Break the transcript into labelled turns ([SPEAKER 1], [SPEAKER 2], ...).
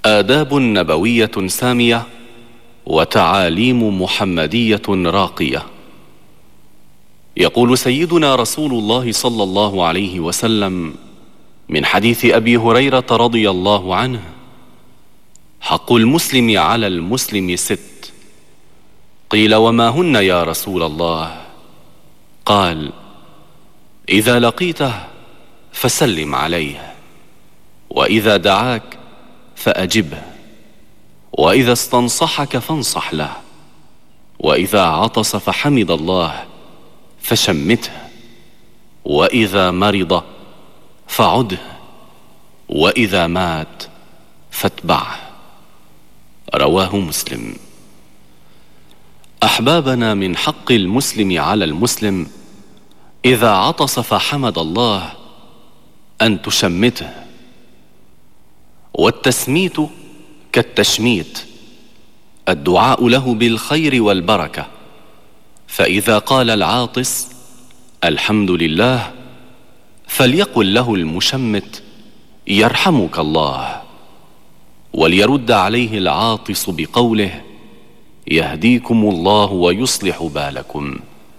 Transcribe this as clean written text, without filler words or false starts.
[SPEAKER 1] آداب نبوية سامية وتعاليم محمدية راقية. يقول سيدنا رسول الله صلى الله عليه وسلم من حديث أبي هريرة رضي الله عنه: حق المسلم على المسلم 6. قيل: وما هن يا رسول الله؟ قال: إذا لقيته فسلم عليه، وإذا دعاك فأجبه، وإذا استنصحك فانصح له، وإذا عطس فحمد الله فشمته، وإذا مرض فعده، وإذا مات فاتبعه. رواه مسلم. أحبابنا، من حق المسلم على المسلم إذا عطس فحمد الله أن تشمته، والتسميت كالتشميت، الدعاء له بالخير والبركة. فإذا قال العاطس الحمد لله، فليقل له المشمت يرحمك الله، وليرد عليه العاطس بقوله يهديكم الله ويصلح بالكم.